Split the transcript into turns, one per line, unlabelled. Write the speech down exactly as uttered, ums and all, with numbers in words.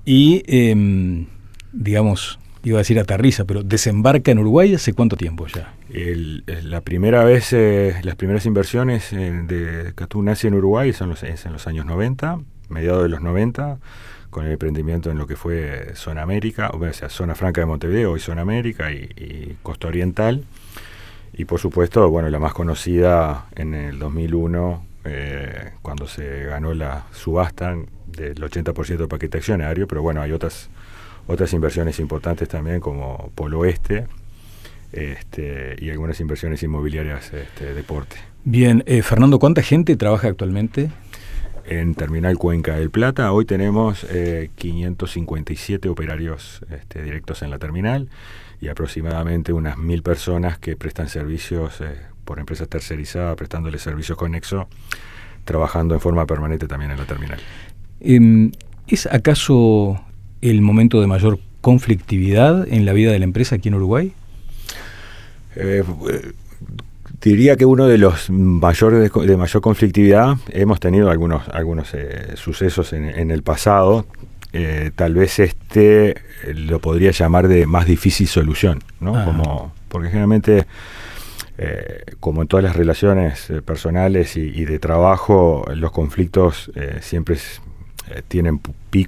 y, eh, digamos, iba a decir aterriza, pero desembarca en Uruguay ¿hace cuánto tiempo ya?
El, la primera vez, eh, las primeras inversiones eh, de Catún nace en Uruguay son los, es en los años noventa, mediados de los noventa, con el emprendimiento en lo que fue Zona América, o sea, Zona Franca de Montevideo, hoy Zona América y, y Costa Oriental. Y por supuesto, bueno, la más conocida en el dos mil uno, eh, cuando se ganó la subasta del ochenta por ciento de paquete accionario, pero bueno, hay otras, otras inversiones importantes también como Polo Oeste, este, y algunas inversiones inmobiliarias este, deporte.
Bien, eh, Fernando, ¿cuánta gente trabaja actualmente?
En Terminal Cuenca del Plata hoy tenemos eh, quinientos cincuenta y siete operarios este, directos en la terminal y aproximadamente unas mil personas que prestan servicios eh, por empresas tercerizadas, prestándole servicios conexos, trabajando en forma permanente también en la terminal.
Eh, ¿Es acaso el momento de mayor conflictividad en la vida de la empresa aquí en Uruguay?
Eh, diría que uno de los mayores de, de mayor conflictividad, hemos tenido algunos, algunos eh, sucesos en, en el pasado. Eh, tal vez este eh, lo podría llamar de más difícil solución, ¿no?
Ah.
Como, porque generalmente, eh, como en todas las relaciones eh, personales y, y de trabajo, los conflictos eh, siempre eh, tienen picos